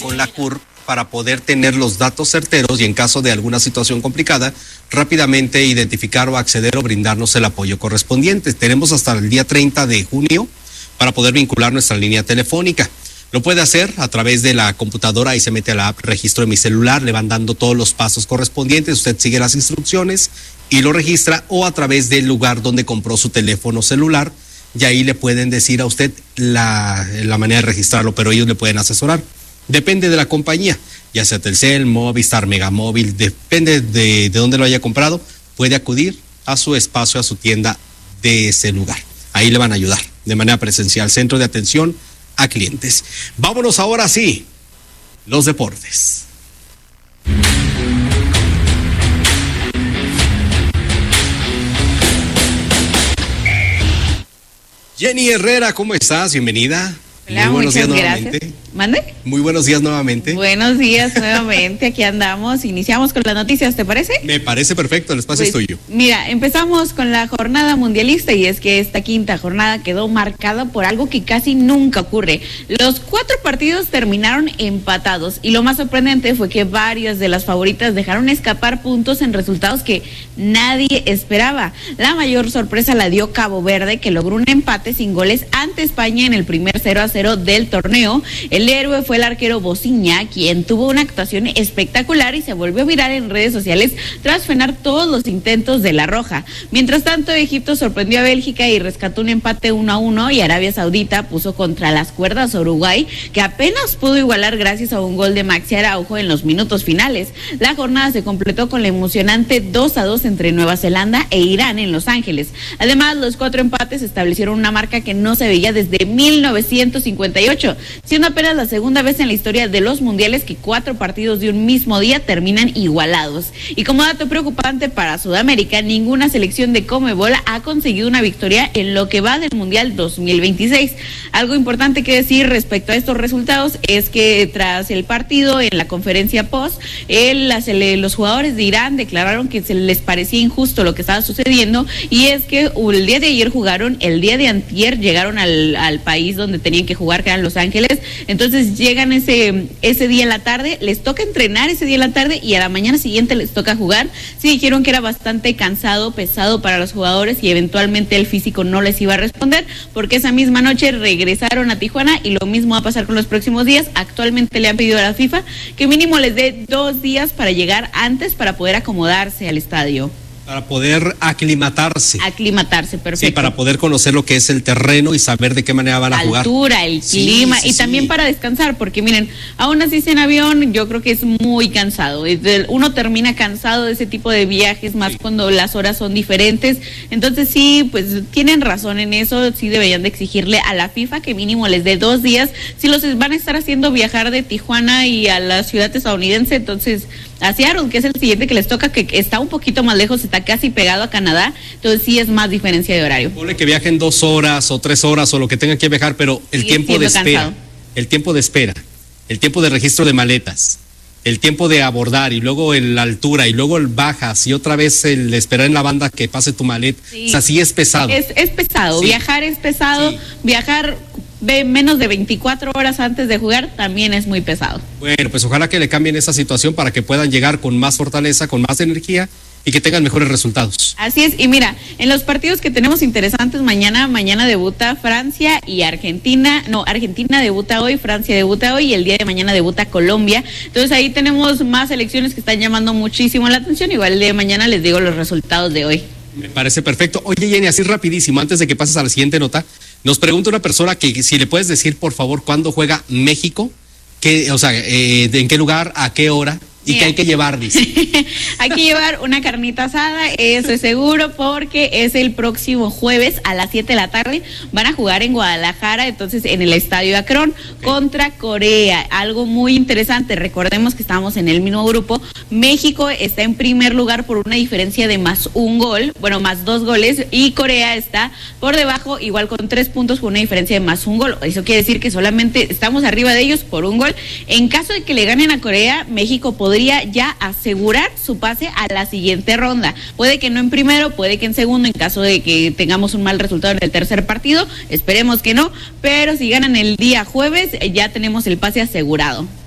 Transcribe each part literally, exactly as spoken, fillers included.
con la C U R para poder tener los datos certeros y en caso de alguna situación complicada, rápidamente identificar o acceder o brindarnos el apoyo correspondiente. Tenemos hasta el día treinta de junio para poder vincular nuestra línea telefónica. Lo puede hacer a través de la computadora y se mete a la app Registro de mi celular, le van dando todos los pasos correspondientes, usted sigue las instrucciones y lo registra, o a través del lugar donde compró su teléfono celular, y ahí le pueden decir a usted la, la manera de registrarlo, pero ellos le pueden asesorar. Depende de la compañía, ya sea Telcel, Movistar, Megamóvil, depende de, de dónde lo haya comprado, puede acudir a su espacio, a su tienda de ese lugar. Ahí le van a ayudar de manera presencial, centro de atención a clientes. Vámonos ahora sí, los deportes. Jenny Herrera, ¿cómo estás? Bienvenida. Hola, muy buenos días gracias. nuevamente. ¿Mande? Muy buenos días nuevamente. Buenos días nuevamente, aquí andamos. Iniciamos con las noticias, ¿te parece? Me parece perfecto, el espacio Pues, es tuyo. Mira, empezamos con la jornada mundialista y es que esta quinta jornada quedó marcada por algo que casi nunca ocurre. Los cuatro partidos terminaron empatados y lo más sorprendente fue que varias de las favoritas dejaron escapar puntos en resultados que nadie esperaba. La mayor sorpresa la dio Cabo Verde, que logró un empate sin goles ante España en el primer cero a cero del torneo. El héroe fue el arquero Bociña, quien tuvo una actuación espectacular y se volvió viral en redes sociales tras frenar todos los intentos de la Roja. Mientras tanto, Egipto sorprendió a Bélgica y rescató un empate uno a uno, y Arabia Saudita puso contra las cuerdas a Uruguay, que apenas pudo igualar gracias a un gol de Maxi Araujo en los minutos finales. La jornada se completó con la emocionante dos a dos entre Nueva Zelanda e Irán en Los Ángeles. Además, los cuatro empates establecieron una marca que no se veía desde mil novecientos cincuenta y ocho, siendo apenas la segunda vez en la historia de los mundiales que cuatro partidos de un mismo día terminan igualados. Y como dato preocupante para Sudamérica, ninguna selección de Conmebol ha conseguido una victoria en lo que va del Mundial dos mil veintiséis. Algo importante que decir respecto a estos resultados es que tras el partido, en la conferencia post, el, las, los jugadores de Irán declararon que se les parecía injusto lo que estaba sucediendo, y es que el día de ayer jugaron, el día de antier llegaron al, al país donde tenían que jugar, que eran Los Ángeles. Entonces llegan ese ese día en la tarde, les toca entrenar ese día en la tarde y a la mañana siguiente les toca jugar. Sí dijeron que era bastante cansado, pesado para los jugadores y eventualmente el físico no les iba a responder, porque esa misma noche regresaron a Tijuana y lo mismo va a pasar con los próximos días. Actualmente le han pedido a la FIFA que mínimo les dé dos días para llegar antes para poder acomodarse al estadio. Para poder aclimatarse. Aclimatarse, perfecto. Sí, para poder conocer lo que es el terreno y saber de qué manera van a Altura, jugar. Altura, el sí, clima sí, y sí. también para descansar, porque miren, aún así en avión yo creo que es muy cansado. Uno termina cansado de ese tipo de viajes, más sí. cuando las horas son diferentes. Entonces sí, pues tienen razón en eso, sí deberían de exigirle a la FIFA que mínimo les dé dos días. Si los van a estar haciendo viajar de Tijuana y a la ciudad estadounidense, entonces a Seattle, que es el siguiente que les toca, que está un poquito más lejos, está casi pegado a Canadá, entonces sí es más diferencia de horario. Pone que viajen dos horas o tres horas o lo que tengan que viajar, pero el sí, tiempo de espera, cansado. el tiempo de espera, el tiempo de registro de maletas, el tiempo de abordar y luego el, la altura y luego el bajas y otra vez el esperar en la banda que pase tu maleta, sí. o sea, sí es pesado. Es, es pesado, sí. viajar es pesado, sí. viajar ve menos de veinticuatro horas antes de jugar también es muy pesado. Bueno, pues ojalá que le cambien esa situación para que puedan llegar con más fortaleza, con más energía y que tengan mejores resultados. Así es, y mira, en los partidos que tenemos interesantes mañana, mañana debuta Francia y Argentina, no, Argentina debuta hoy, Francia debuta hoy y el día de mañana debuta Colombia. Entonces ahí tenemos más selecciones que están llamando muchísimo la atención, igual el día de mañana les digo los resultados de hoy. Me parece perfecto. Oye, Jenny, así rapidísimo, antes de que pases a la siguiente nota, nos pregunta una persona que si le puedes decir, por favor, cuándo juega México, qué, o sea, eh, en qué lugar, a qué hora. Y Mira. que hay que llevar, dice. Hay que llevar una carnita asada, eso es seguro, porque es el próximo jueves a las siete de la tarde. Van a jugar en Guadalajara, entonces en el Estadio Akron, okay. contra Corea. Algo muy interesante, recordemos que estamos en el mismo grupo. México está en primer lugar por una diferencia de más un gol, bueno, más dos goles, y Corea está por debajo, igual con tres puntos, con una diferencia de más un gol. Eso quiere decir que solamente estamos arriba de ellos por un gol. En caso de que le ganen a Corea, México podría podría ya asegurar su pase a la siguiente ronda. Puede que no en primero, puede que en segundo, en caso de que tengamos un mal resultado en el tercer partido, esperemos que no, pero si ganan el día jueves, ya tenemos el pase asegurado.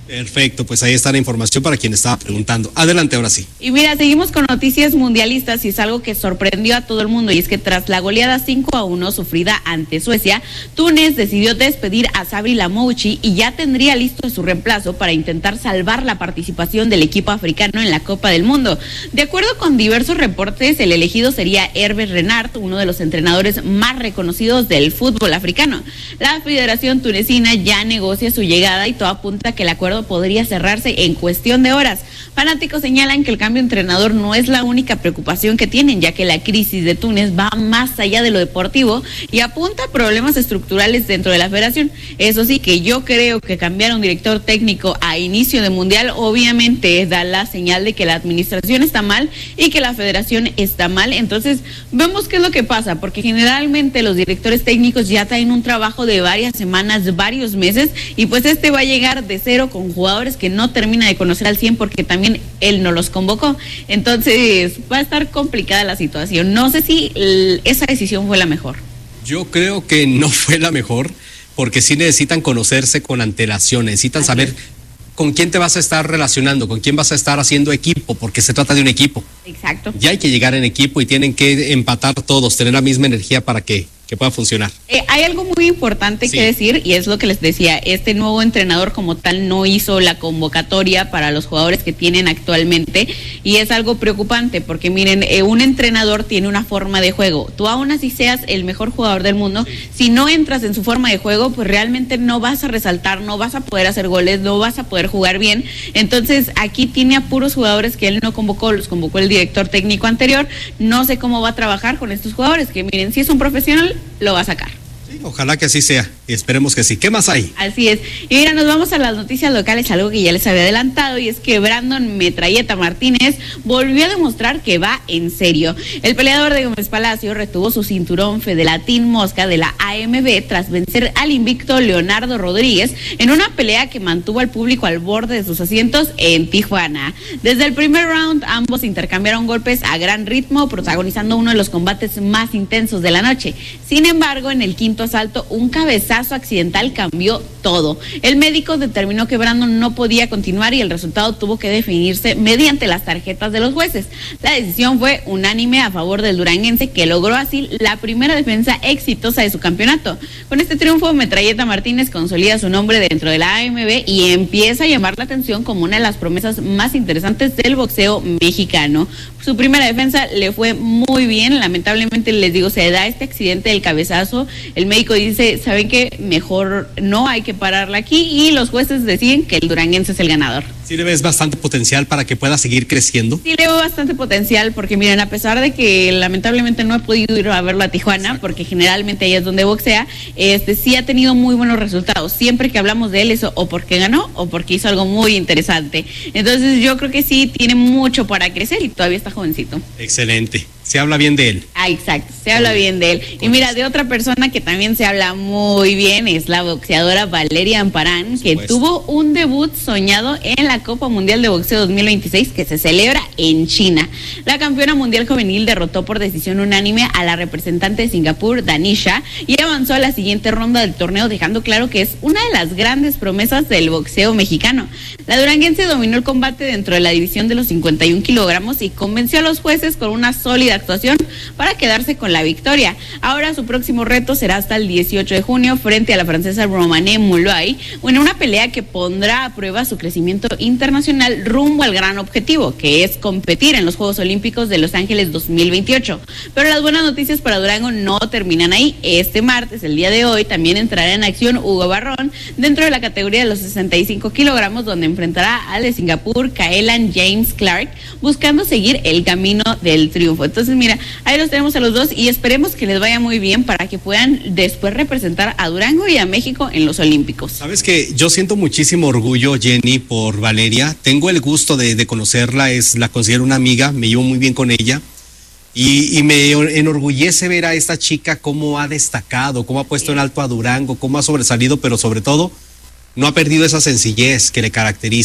Perfecto, pues ahí está la información para quien estaba preguntando. Adelante, ahora sí. Y mira, seguimos con noticias mundialistas y es algo que sorprendió a todo el mundo, y es que tras la goleada cinco a uno sufrida ante Suecia, Túnez decidió despedir a Sabri Lamouchi y ya tendría listo su reemplazo para intentar salvar la participación del equipo africano en la Copa del Mundo. De acuerdo con diversos reportes, el elegido sería Hervé Renard, uno de los entrenadores más reconocidos del fútbol africano. La Federación Tunecina ya negocia su llegada y todo apunta a que el acuerdo podría cerrarse en cuestión de horas. Fanáticos señalan que el cambio de entrenador no es la única preocupación que tienen, ya que la crisis de Túnez va más allá de lo deportivo y apunta a problemas estructurales dentro de la federación. Eso sí, que yo creo que cambiar a un director técnico a inicio de mundial obviamente da la señal de que la administración está mal y que la federación está mal. Entonces vemos qué es lo que pasa, porque generalmente los directores técnicos ya traen un trabajo de varias semanas, varios meses, y pues este va a llegar de cero con jugadores que no termina de conocer al cien porque también él no los convocó. Entonces va a estar complicada la situación. No sé si l- esa decisión fue la mejor. Yo creo que no fue la mejor, porque sí necesitan conocerse con antelación, necesitan Así saber es. con quién te vas a estar relacionando, con quién vas a estar haciendo equipo, porque se trata de un equipo. Exacto. Ya hay que llegar en equipo y tienen que empatar todos, tener la misma energía para que que pueda funcionar. Eh, hay algo muy importante sí. que decir, y es lo que les decía, este nuevo entrenador como tal no hizo la convocatoria para los jugadores que tienen actualmente, y es algo preocupante, porque miren, eh, un entrenador tiene una forma de juego, tú aún así seas el mejor jugador del mundo, sí. si no entras en su forma de juego, pues realmente no vas a resaltar, no vas a poder hacer goles, no vas a poder jugar bien. Entonces aquí tiene a puros jugadores que él no convocó, los convocó el director técnico anterior. No sé cómo va a trabajar con estos jugadores, que miren, si es un profesional, lo va a sacar. Sí, ojalá que así sea, y esperemos que sí. ¿Qué más hay? Así es. Y mira, nos vamos a las noticias locales, algo que ya les había adelantado, y es que Brandon Metralleta Martínez volvió a demostrar que va en serio. El peleador de Gómez Palacio retuvo su cinturón Fedelatín Mosca de la A M B tras vencer al invicto Leonardo Rodríguez en una pelea que mantuvo al público al borde de sus asientos en Tijuana. Desde el primer round, ambos intercambiaron golpes a gran ritmo, protagonizando uno de los combates más intensos de la noche. Sin embargo, en el quinto asalto, un cabezazo accidental cambió todo. El médico determinó que Brandon no podía continuar y el resultado tuvo que definirse mediante las tarjetas de los jueces. La decisión fue unánime a favor del duranguense, que logró así la primera defensa exitosa de su campeonato. Con este triunfo, Metralleta Martínez consolida su nombre dentro de la A M B y empieza a llamar la atención como una de las promesas más interesantes del boxeo mexicano. Su primera defensa le fue muy bien, lamentablemente les digo, se da este accidente del cabezazo, el médico dice, ¿saben qué? Mejor no, hay que pararla aquí, y los jueces deciden que el duranguense es el ganador. ¿Sí le ves bastante potencial para que pueda seguir creciendo? Sí le veo bastante potencial, porque miren, a pesar de que lamentablemente no he podido ir a verlo a Tijuana, Exacto. porque generalmente ahí es donde boxea, este sí ha tenido muy buenos resultados. Siempre que hablamos de él es o porque ganó o porque hizo algo muy interesante. Entonces yo creo que sí tiene mucho para crecer y todavía está jovencito. Excelente. Se habla bien de él. Ah, exacto, se habla bien de él. Y mira, de otra persona que también se habla muy bien es la boxeadora Valeria Amparán, que tuvo un debut soñado en la Copa Mundial de Boxeo dos mil veintiséis, que se celebra en China. La campeona mundial juvenil derrotó por decisión unánime a la representante de Singapur, Danisha, y avanzó a la siguiente ronda del torneo, dejando claro que es una de las grandes promesas del boxeo mexicano. La duranguense dominó el combate dentro de la división de los cincuenta y un kilogramos y convenció a los jueces con una sólida actuación para quedarse con la victoria. Ahora su próximo reto será hasta el dieciocho de junio frente a la francesa Romané Mouloy, en una pelea que pondrá a prueba su crecimiento internacional rumbo al gran objetivo, que es competir en los Juegos Olímpicos de Los Ángeles dos mil veintiocho. Pero las buenas noticias para Durango no terminan ahí. Este martes, el día de hoy, también entrará en acción Hugo Barrón dentro de la categoría de los sesenta y cinco kilogramos, donde enfrentará al de Singapur, Kaelan James Clark, buscando seguir el camino del triunfo. Entonces, mira, ahí los tenemos a los dos y esperemos que les vaya muy bien para que puedan después representar a Durango y a México en los Olímpicos. Sabes que yo siento muchísimo orgullo, Jenny, por Valeria. Tengo el gusto de, de conocerla, es, la considero una amiga, me llevo muy bien con ella. Y, y me enorgullece ver a esta chica cómo ha destacado, cómo ha puesto en alto a Durango, cómo ha sobresalido, pero sobre todo no ha perdido esa sencillez que le caracteriza.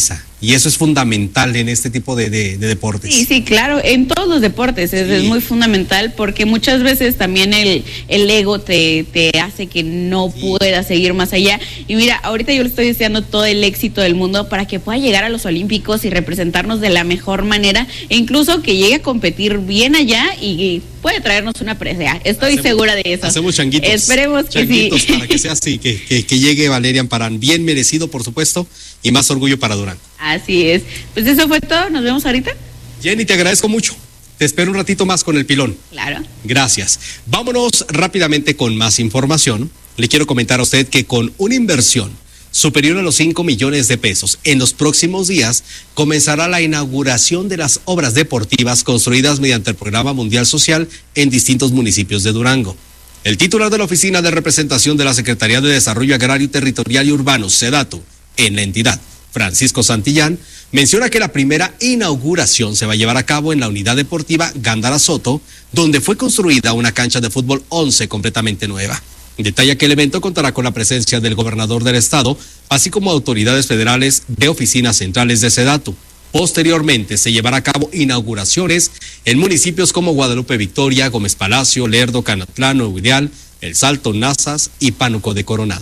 Y eso es fundamental en este tipo de, de, de deportes. Sí, sí, claro, en todos los deportes es, sí. es muy fundamental, porque muchas veces también el, el ego te, te hace que no sí. puedas seguir más allá. Y mira, ahorita yo le estoy deseando todo el éxito del mundo para que pueda llegar a los Olímpicos y representarnos de la mejor manera, e incluso que llegue a competir bien allá y puede traernos una presea. Estoy hacemos, segura de eso. Hacemos changuitos. Esperemos que changuitos sí. Para que sea así, que, que, que llegue Valerian Parán, bien merecido, por supuesto, y más orgullo para Durango. Así es. Pues eso fue todo. Nos vemos ahorita. Jenny, te agradezco mucho. Te espero un ratito más con el pilón. Claro. Gracias. Vámonos rápidamente con más información. Le quiero comentar a usted que con una inversión superior a los cinco millones de pesos, en los próximos días comenzará la inauguración de las obras deportivas construidas mediante el Programa Mundial Social en distintos municipios de Durango. El titular de la Oficina de Representación de la Secretaría de Desarrollo Agrario, Territorial y Urbano, SEDATU, en la entidad, Francisco Santillán, menciona que la primera inauguración se va a llevar a cabo en la unidad deportiva Gándara Soto, donde fue construida una cancha de fútbol once completamente nueva. Detalla que el evento contará con la presencia del gobernador del estado, así como autoridades federales de oficinas centrales de SEDATU. Posteriormente se llevará a cabo inauguraciones en municipios como Guadalupe Victoria, Gómez Palacio, Lerdo, Canatlán, Nuevo Ideal, El Salto, Nazas y Pánuco de Coronado.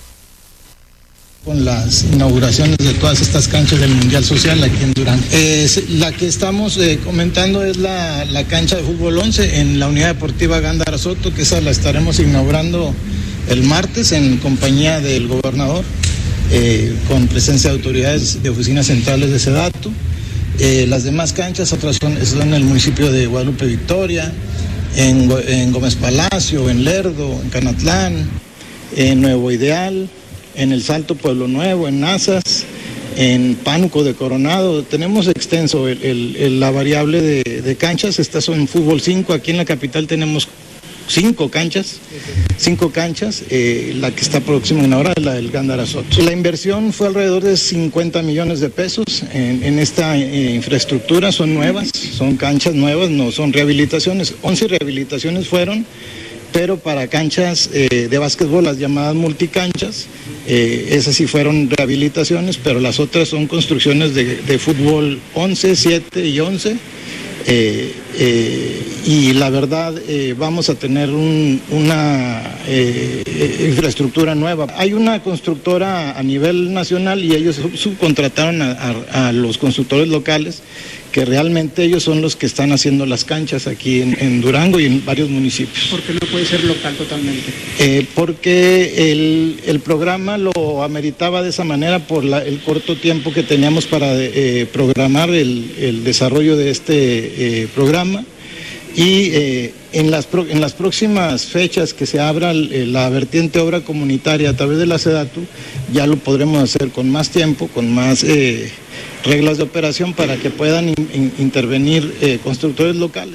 Con las inauguraciones de todas estas canchas del Mundial Social aquí en Durango. Eh, la que estamos eh, comentando es la, la cancha de fútbol once en la unidad deportiva Gándara Soto, que esa la estaremos inaugurando el martes en compañía del gobernador, eh, con presencia de autoridades de oficinas centrales de SEDATU. Eh, las demás canchas otras son, son en el municipio de Guadalupe Victoria, en, en Gómez Palacio, en Lerdo, en Canatlán, en Nuevo Ideal, en El Salto, Pueblo Nuevo, en Nazas, en Pánuco de Coronado. Tenemos extenso el, el, el, la variable de, de canchas. Estas son fútbol cinco. Aquí en la capital tenemos cinco canchas, cinco canchas. Eh, la que está próxima en ahora es la del Gándara Soto. La inversión fue alrededor de cincuenta millones de pesos en, en esta eh, infraestructura. Son nuevas, son canchas nuevas, no son rehabilitaciones. once rehabilitaciones fueron, pero para canchas eh, de básquetbol, las llamadas multicanchas, eh, esas sí fueron rehabilitaciones, pero las otras son construcciones de, de fútbol once, siete y once, eh, eh, y la verdad eh, vamos a tener un, una eh, infraestructura nueva. Hay una constructora a nivel nacional y ellos subcontrataron a, a, a los constructores locales, que realmente ellos son los que están haciendo las canchas aquí en, en Durango y en varios municipios. ¿Por qué no puede ser local totalmente? Eh, porque el, el programa lo ameritaba de esa manera por la, el corto tiempo que teníamos para eh, programar el, el desarrollo de este eh, programa. Y eh, en, las pro, en las próximas fechas que se abra eh, la vertiente obra comunitaria a través de la SEDATU, ya lo podremos hacer con más tiempo, con más eh, reglas de operación para que puedan in, in, intervenir eh, constructores locales.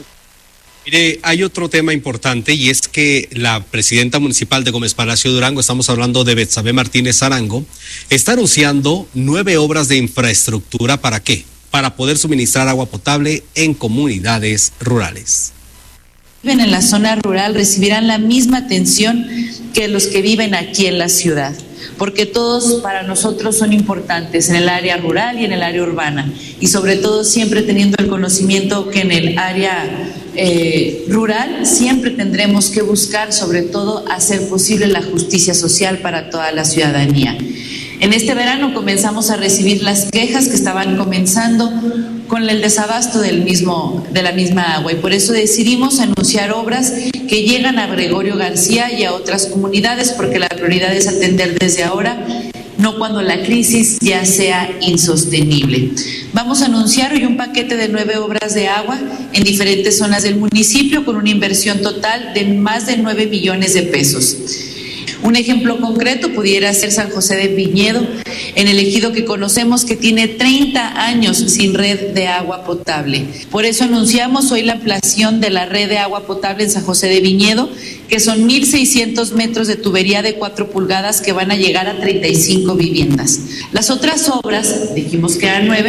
Mire, hay otro tema importante y es que la presidenta municipal de Gómez Palacio Durango, estamos hablando de Betsabe Martínez Arango, está anunciando nueve obras de infraestructura. ¿Para qué? Para poder suministrar agua potable en comunidades rurales. Viven en la zona rural recibirán la misma atención que los que viven aquí en la ciudad, porque todos para nosotros son importantes en el área rural y en el área urbana, y sobre todo siempre teniendo el conocimiento que en el área eh, rural siempre tendremos que buscar sobre todo hacer posible la justicia social para toda la ciudadanía. En este verano comenzamos a recibir las quejas que estaban comenzando con el desabasto del mismo, de la misma agua, y por eso decidimos anunciar obras que llegan a Gregorio García y a otras comunidades, porque la prioridad es atender desde ahora, no cuando la crisis ya sea insostenible. Vamos a anunciar hoy un paquete de nueve obras de agua en diferentes zonas del municipio con una inversión total de más de nueve millones de pesos. Un ejemplo concreto pudiera ser San José de Viñedo, en el ejido que conocemos que tiene treinta años sin red de agua potable. Por eso anunciamos hoy la ampliación de la red de agua potable en San José de Viñedo, que son mil seiscientos metros de tubería de cuatro pulgadas que van a llegar a treinta y cinco viviendas. Las otras obras, dijimos que eran nueve,